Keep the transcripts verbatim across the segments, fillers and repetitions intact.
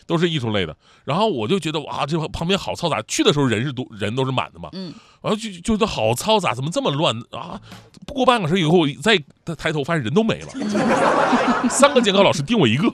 都是艺术类的。然后我就觉得哇，这旁边好嘈杂，去的时候人是多人都是满的嘛， 嗯， 然后就就觉得好嘈杂，怎么这么乱啊？不过半个小时以后再抬头发现人都没了，三个监考老师盯我一个。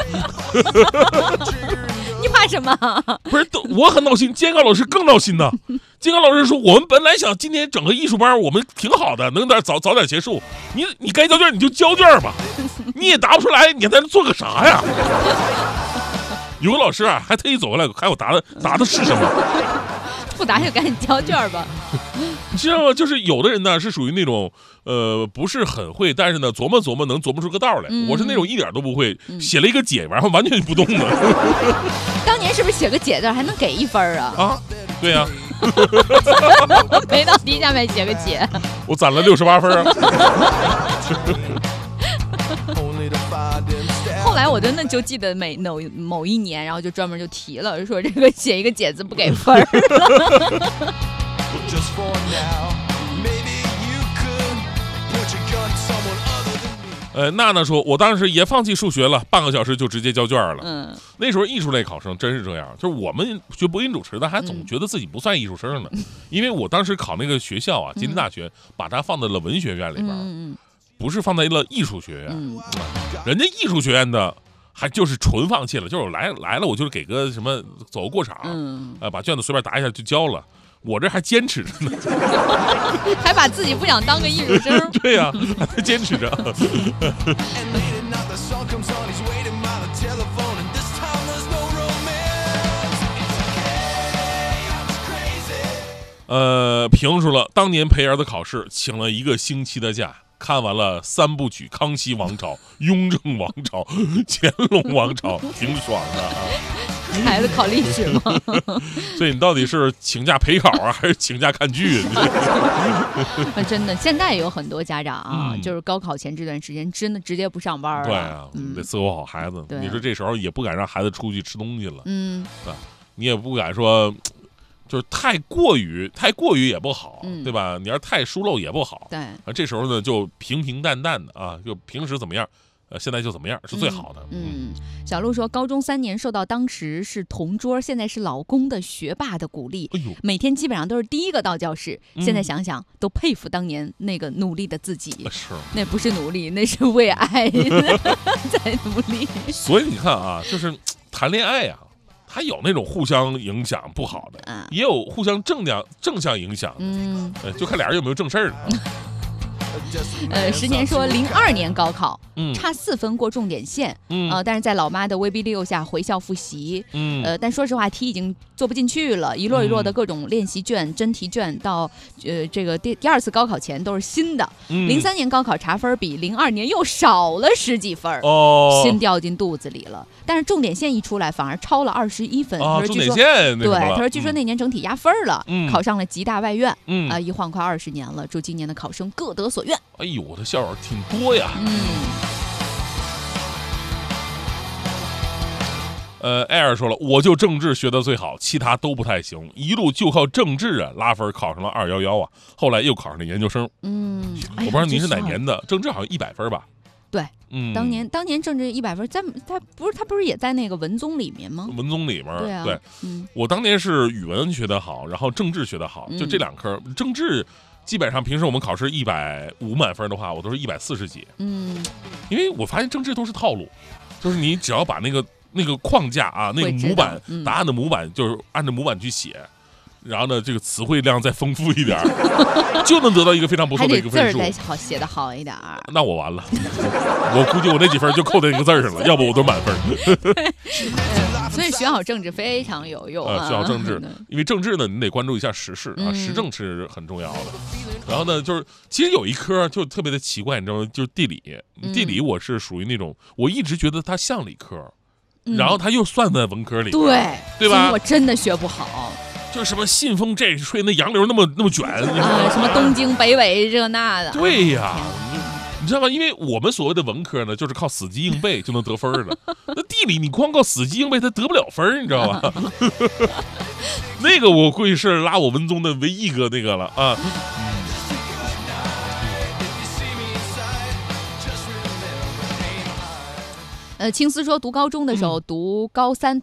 你怕什么？ 不是，我很闹心，监考老师更闹心呐。监考老师说，我们本来想今天整个艺术班，我们挺好的，能点早早点结束。你你该交卷你就交卷吧，你也答不出来，你在这做个啥呀？有个老师啊，还特意走过来看我答的答的是什么。 不答就赶紧交卷吧。 你知道吗？就是有的人呢是属于那种呃不是很会，但是呢琢磨琢磨能琢磨出个道来。嗯、我是那种一点都不会，嗯、写了一个解，然后完全不动的。 当年是不是写个解字还能给一分啊？啊， 对呀、 啊。没到题下面写个解， 我攒了六十八分啊。 后来我真的就记得每某某一年，然后就专门就提了，说这个写一个解字不给分儿。 呃，娜娜说，我当时也放弃数学了，半个小时就直接交卷了。嗯，那时候艺术类考生真是这样，就是我们学播音主持的，还总觉得自己不算艺术生呢。嗯、因为我当时考那个学校啊，吉林大学，把它放在了文学院里边。嗯嗯。不是放在了艺术学院，嗯、人家艺术学院的还就是纯放弃了，就是我来来了，我就是给个什么走个过场，嗯，呃，把卷子随便答一下就交了。我这还坚持着呢， 还把自己不想当个艺术生， 对呀、啊，还坚持着。呃，评述了当年陪儿子考试，请了一个星期的假。看完了三部曲：康熙王朝、雍正王朝、乾隆王朝，挺爽的啊！ 孩子考历史吗？ 所以你到底是请假陪考啊，还是请假看剧？ 真的，现在也有很多家长啊，嗯、就是高考前这段时间真的直接不上班了。 对啊，嗯、得伺候好孩子。你说这时候也不敢让孩子出去吃东西了，嗯，对，你也不敢说。就是太过于太过于也不好，嗯、对吧？你要是太疏漏也不好。 对， 啊，这时候呢就平平淡淡的啊，就平时怎么样，呃，现在就怎么样是最好的。 嗯，嗯小鹿说，高中三年受到当时是同桌，现在是老公的学霸的鼓励，哎呦，每天基本上都是第一个到教室。嗯、现在想想都佩服当年那个努力的自己。 是， 那不是努力，那是为爱在努力。 所以你看啊，就是谈恋爱呀、啊。还有那种互相影响不好的，嗯、也有互相正向正向影响的，嗯，就看俩人有没有正事儿了。 呃，十年说零二年高考，嗯，差四分过重点线，嗯，呃，但是在老妈的威逼利诱下回校复习，嗯，呃，但说实话，题已经做不进去了，一摞一摞的各种练习卷、真题卷，到呃这个第第二次高考前都是新的。零三、嗯、年高考查分比零二年又少了十几分，哦，心掉进肚子里了。但是重点线一出来，反而超了二十一分。 啊，重点线对，他说据说那年整体压分了，嗯、考上了吉大外院，嗯啊、呃，一晃快二十年了，祝今年的考生各得所愿。 哎呦，我的校友挺多呀。嗯。呃，艾尔说了，我就政治学得最好，其他都不太行，一路就靠政治啊拉分，考上了二幺幺啊，后来又考上了研究生。嗯，我不知道您是哪年的，政治好像一百分吧？ 对，嗯，当年当年政治一百分，在他不是他不是也在那个文综里面吗？ 文综里面， 对啊， 对，嗯，我当年是语文学得好，然后政治学得好，就这两科，嗯、政治。基本上平时我们考试一百五满分的话，我都是一百四十几。嗯，因为我发现政治都是套路，就是你只要把那个那个框架啊，那个模板、嗯、答案的模板，就是按照模板去写，然后呢，这个词汇量再丰富一点，就能得到一个非常不错的一个分数。 字儿再好写的好一点， 那我完了，我估计我那几分就扣在那个字上了，要不我都满分。 所以学好政治非常有用啊！ 呃、学好政治，因为政治呢，你得关注一下时事啊，时政是很重要的。然后呢，就是其实有一科就特别的奇怪，你知道吗？就是地理，地理我是属于那种，我一直觉得它像理科，嗯、然后它又算在文科里， 对对吧？ 我真的学不好。 就是什么信风这吹，那洋流那么那么卷啊，什么东经北纬这那的。 对呀。你知道吗？因为我们所谓的文科呢，就是靠死记硬背就能得分的。那地理你光靠死记硬背，它得不了分，你知道吧？那个我估计是拉我文综的唯一一个那个了啊。 呃，青丝说读高中的时候，嗯、读高三。